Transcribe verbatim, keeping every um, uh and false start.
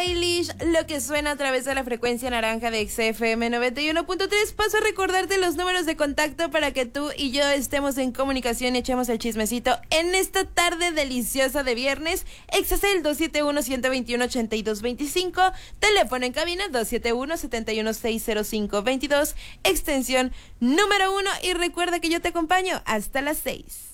Eilish, lo que suena a través de la frecuencia naranja de X F M noventa y uno punto tres. Paso a recordarte los números de contacto para que tú y yo estemos en comunicación y echemos el chismecito en esta tarde deliciosa de viernes. Exacel dos siete uno, uno dos uno, ocho dos dos cinco, teléfono en cabina dos siete uno, siete uno seis cero cinco dos dos, extensión número uno, y recuerda que yo te acompaño hasta las seis.